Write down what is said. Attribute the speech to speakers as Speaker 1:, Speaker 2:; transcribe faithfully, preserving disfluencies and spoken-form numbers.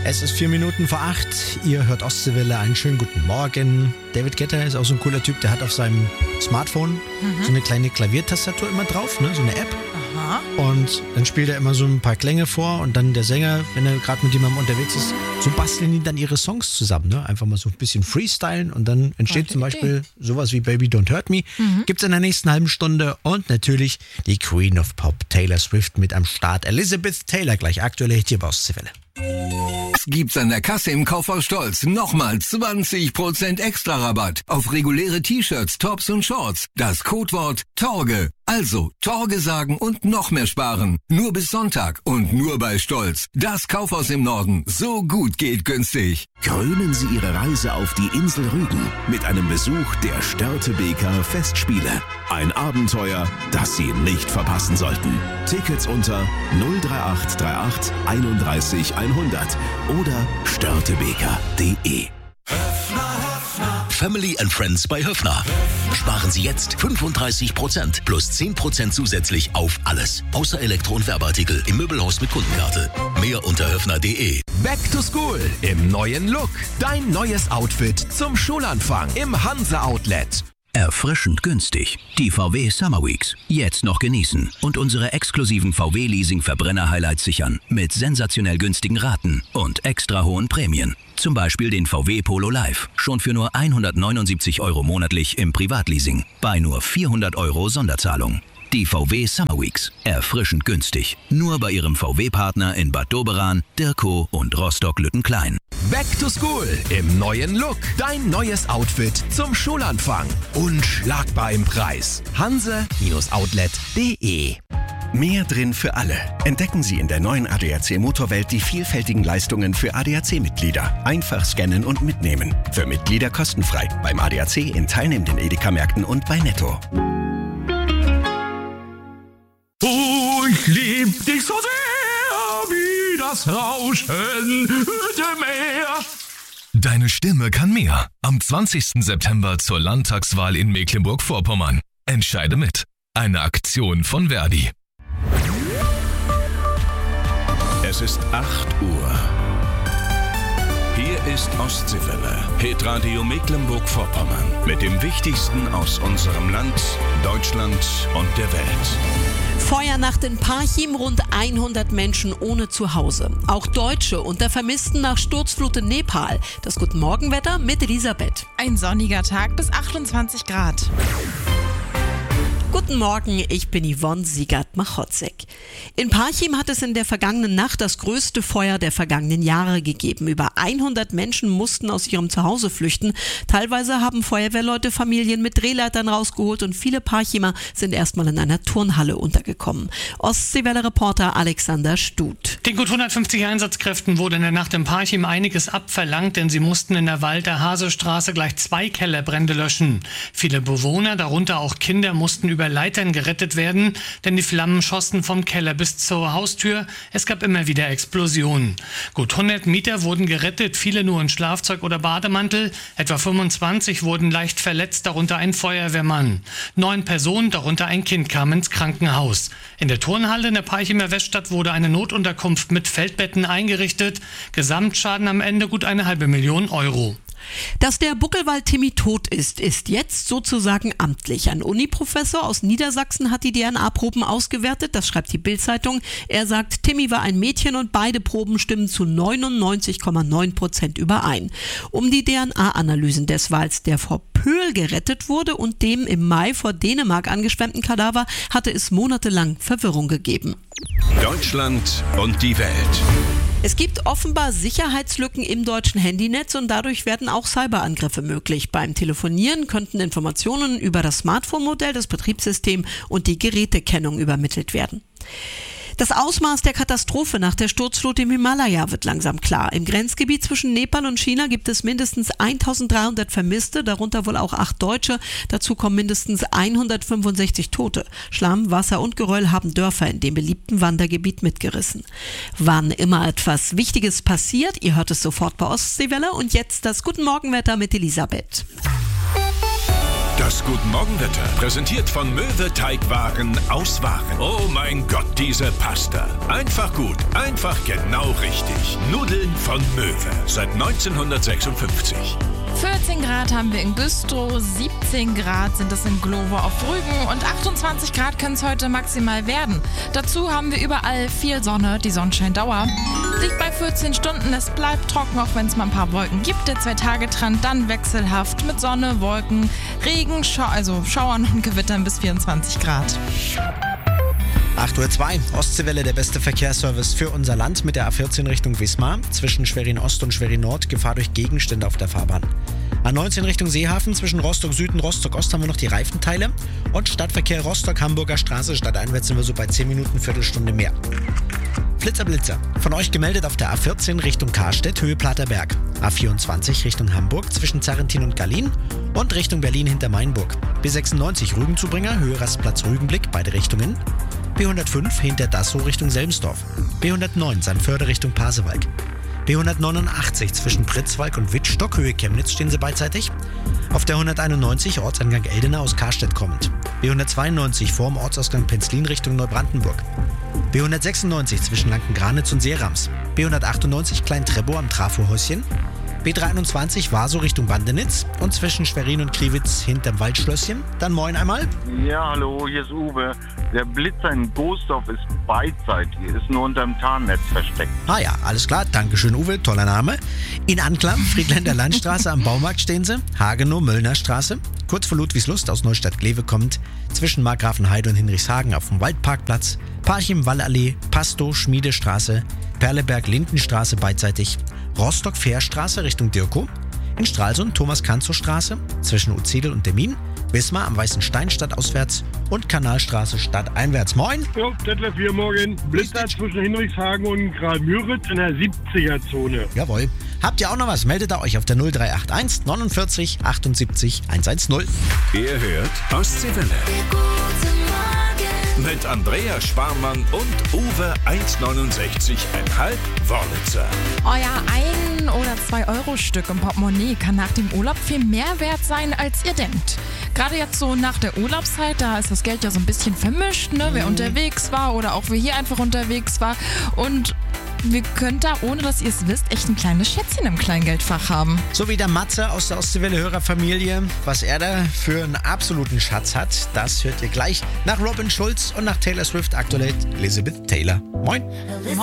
Speaker 1: Es ist vier Minuten vor acht. Ihr hört Ostseewelle. Einen schönen guten Morgen. David Guetta ist auch so ein cooler Typ. Der hat auf seinem Smartphone mhm. so eine kleine Klaviertastatur immer drauf, ne? So eine App.
Speaker 2: Aha.
Speaker 1: Und dann spielt er immer so ein paar Klänge vor und dann der Sänger, wenn er gerade mit jemandem unterwegs ist, so basteln die dann ihre Songs zusammen. Ne? Einfach mal so ein bisschen freestylen und dann entsteht zum Beispiel sowas wie Baby Don't Hurt Me. Mhm. Gibt's in der nächsten halben Stunde und natürlich die Queen of Pop, Taylor Swift mit am Start. Elizabeth Taylor gleich aktuell hier bei Ostseewelle.
Speaker 3: Gibt's an der Kasse im Kaufhaus Stolz nochmal zwanzig Prozent extra Rabatt auf reguläre T-Shirts, Tops und Shorts. Das Codewort Torge. Also Torge sagen und noch mehr sparen. Nur bis Sonntag und nur bei Stolz. Das Kaufhaus im Norden. So gut geht günstig.
Speaker 4: Krönen Sie Ihre Reise auf die Insel Rügen mit einem Besuch der Störtebeker Festspiele. Ein Abenteuer, das Sie nicht verpassen sollten. Tickets unter null drei acht drei acht einunddreißig hundert oder störtebeker punkt de.
Speaker 5: Family and Friends bei Höffner. Sparen Sie jetzt fünfunddreißig Prozent plus zehn Prozent zusätzlich auf alles. Außer Elektro- und Werbeartikel im Möbelhaus mit Kundenkarte. Mehr unter höffner punkt de.
Speaker 6: Back to School im neuen Look. Dein neues Outfit zum Schulanfang im Hansa Outlet.
Speaker 7: Erfrischend günstig. Die V W Summer Weeks. Jetzt noch genießen und unsere exklusiven V W-Leasing-Verbrenner-Highlights sichern. Mit sensationell günstigen Raten und extra hohen Prämien. Zum Beispiel den V W Polo Live. Schon für nur hundertneunundsiebzig Euro monatlich im Privatleasing. Bei nur vierhundert Euro Sonderzahlung. Die V W Summer Weeks. Erfrischend günstig. Nur bei Ihrem V W-Partner in Bad Doberan, Dirkow und Rostock-Lüttenklein.
Speaker 6: Back to School im neuen Look. Dein neues Outfit zum Schulanfang. Unschlagbar im Preis. hanse Outlet punkt de.
Speaker 8: Mehr drin für alle. Entdecken Sie in der neuen A D A C Motorwelt die vielfältigen Leistungen für A D A C-Mitglieder. Einfach scannen und mitnehmen. Für Mitglieder kostenfrei. Beim A D A C in teilnehmenden Edeka-Märkten und bei Netto.
Speaker 9: Oh, ich lieb dich so sehr, wie das Rauschen der Meer.
Speaker 10: Deine Stimme kann mehr. Am zwanzigsten September zur Landtagswahl in Mecklenburg-Vorpommern. Entscheide mit. Eine Aktion von Verdi.
Speaker 4: Es ist acht Uhr. Hier ist Ostseewelle, Hitradio Mecklenburg-Vorpommern. Mit dem Wichtigsten aus unserem Land, Deutschland und der Welt.
Speaker 2: Feuernacht in Parchim, rund hundert Menschen ohne Zuhause. Auch Deutsche unter Vermissten nach Sturzflut in Nepal. Das Guten Morgenwetter mit Elisabeth.
Speaker 11: Ein sonniger Tag bis achtundzwanzig Grad.
Speaker 2: Guten Morgen, ich bin Yvonne Siegert-Machotzek. In Parchim hat es in der vergangenen Nacht das größte Feuer der vergangenen Jahre gegeben. Über hundert Menschen mussten aus ihrem Zuhause flüchten. Teilweise haben Feuerwehrleute Familien mit Drehleitern rausgeholt und viele Parchimer sind erstmal in einer Turnhalle untergekommen. Ostseewelle-Reporter Alexander Stut.
Speaker 12: Den gut hundertfünfzig Einsatzkräften wurde in der Nacht in Parchim einiges abverlangt, denn sie mussten in der Walter-Hase-Straße gleich zwei Kellerbrände löschen. Viele Bewohner, darunter auch Kinder, mussten über Leitern gerettet werden, denn die Flammen schossen vom Keller bis zur Haustür. Es gab immer wieder Explosionen. Gut hundert Mieter wurden gerettet, viele nur in Schlafzeug oder Bademantel. Etwa fünfundzwanzig wurden leicht verletzt, darunter ein Feuerwehrmann. Neun Personen, darunter ein Kind, kamen ins Krankenhaus. In der Turnhalle in der Parchimer Weststadt wurde eine Notunterkunft mit Feldbetten eingerichtet. Gesamtschaden am Ende gut eine halbe Million Euro.
Speaker 2: Dass der Buckelwald-Timmy tot ist, ist jetzt sozusagen amtlich. Ein Uniprofessor aus Niedersachsen hat die D N A-Proben ausgewertet, das schreibt die Bild-Zeitung. Er sagt, Timmy war ein Mädchen und beide Proben stimmen zu neunundneunzig Komma neun Prozent überein. Um die D N A-Analysen des Wals, der vor Pöhl gerettet wurde und dem im Mai vor Dänemark angeschwemmten Kadaver, hatte es monatelang Verwirrung gegeben.
Speaker 4: Deutschland und die Welt.
Speaker 2: Es gibt offenbar Sicherheitslücken im deutschen Handynetz und dadurch werden auch Cyberangriffe möglich. Beim Telefonieren könnten Informationen über das Smartphone-Modell, das Betriebssystem und die Gerätekennung übermittelt werden. Das Ausmaß der Katastrophe nach der Sturzflut im Himalaya wird langsam klar. Im Grenzgebiet zwischen Nepal und China gibt es mindestens eintausenddreihundert Vermisste, darunter wohl auch acht Deutsche. Dazu kommen mindestens hundertfünfundsechzig Tote. Schlamm, Wasser und Geröll haben Dörfer in dem beliebten Wandergebiet mitgerissen. Wann immer etwas Wichtiges passiert, ihr hört es sofort bei Ostseewelle. Und jetzt das Guten Morgenwetter mit Elisabeth.
Speaker 4: Das
Speaker 13: Das Guten Morgen Wetter, präsentiert von Möwe Teigwaren aus Waren. Oh mein Gott, diese Pasta. Einfach gut, einfach genau richtig. Nudeln von Möwe, seit neunzehnhundertsechsundfünfzig.
Speaker 11: vierzehn Grad haben wir in Güstrow, siebzehn Grad sind es in Glovo auf Rügen und achtundzwanzig Grad können es heute maximal werden. Dazu haben wir überall viel Sonne, die Sonnenscheindauer liegt bei vierzehn Stunden, es bleibt trocken, auch wenn es mal ein paar Wolken gibt. Der Zwei-Tage-Trend dann wechselhaft mit Sonne, Wolken, Regen, Schau- also Schauern und Gewittern bis vierundzwanzig Grad.
Speaker 1: acht Uhr zwei, Ostseewelle, der beste Verkehrsservice für unser Land mit der A vierzehn Richtung Wismar. Zwischen Schwerin Ost und Schwerin Nord Gefahr durch Gegenstände auf der Fahrbahn. A neunzehn Richtung Seehafen, zwischen Rostock Süd und Rostock Ost haben wir noch die Reifenteile. Und Stadtverkehr Rostock-Hamburger Straße, stadteinwärts sind wir so bei zehn Minuten, Viertelstunde mehr. Flitzer Blitzer, von euch gemeldet auf der A vierzehn Richtung Karstedt, Höhe Platerberg. A vierundzwanzig Richtung Hamburg, zwischen Zarrentin und Gallien. Und Richtung Berlin hinter Mainburg. B sechsundneunzig Rügenzubringer, Höhe Rastplatz Rügenblick, beide Richtungen. B hundertfünf hinter Dassow Richtung Selmsdorf. B hundertneun Sandförde Richtung Pasewalk. B hundertneunundachtzig zwischen Pritzwalk und Wittstock, Höhe Chemnitz stehen sie beidseitig. Auf der hunderteinundneunzig Ortseingang Eldena aus Karstedt kommend. B hundertzweiundneunzig vorm Ortsausgang Penzlin Richtung Neubrandenburg. B hundertsechsundneunzig zwischen Lanken-Granitz und Seerams. B hundertachtundneunzig Klein-Trebow am Trafohäuschen. B dreiundzwanzig Vaso Richtung Bandenitz und zwischen Schwerin und Kriwitz hinterm Waldschlösschen. Dann moin einmal.
Speaker 14: Ja, hallo, hier ist Uwe. Der Blitzer in Goosdorf ist beidseitig, ist nur unterm Tarnnetz versteckt.
Speaker 1: Ah ja, alles klar. Dankeschön, Uwe. Toller Name. In Anklam, Friedländer Landstraße am Baumarkt stehen sie. Hagenow, Möllner Straße. Kurz vor Ludwigslust aus Neustadt-Glewe kommend. Zwischen Markgrafenheide und Hinrichshagen auf dem Waldparkplatz. Parchim, Wallallee, Pastow, Schmiedestraße. Perleberg, Lindenstraße beidseitig. Rostock-Fährstraße Richtung Dirkow. In Stralsund, Thomas-Kanzow-Straße. Zwischen Uzedel und Demmin. Wismar am Weißen Stein stadtauswärts und Kanalstraße stadteinwärts. Moin!
Speaker 15: Jo, Detlef hier, morgen. Blitzer zwischen Hinrichshagen und Graal-Müritz in der siebziger-Zone.
Speaker 1: Jawohl. Habt ihr auch noch was? Meldet ihr euch auf der null drei acht eins neunundvierzig achtundsiebzig hundertzehn.
Speaker 13: Ihr hört Ostseewelle. Mit Andrea Sparmann und Uwe eins neunundsechzig Komma fünf Wörlitzer.
Speaker 11: Euer ein- oder zwei Euro Stück im Portemonnaie kann nach dem Urlaub viel mehr wert sein, als ihr denkt. Gerade jetzt so nach der Urlaubszeit, da ist das Geld ja so ein bisschen vermischt, ne? Wer unterwegs war oder auch wer hier einfach unterwegs war. Und wir könnt da, ohne dass ihr es wisst, echt ein kleines Schätzchen im Kleingeldfach haben.
Speaker 1: So wie der Matze aus der Ostseewelle-Hörerfamilie. Was er da für einen absoluten Schatz hat, das hört ihr gleich nach Robin Schulz und nach Taylor Swift aktuell Elizabeth Taylor. Moin!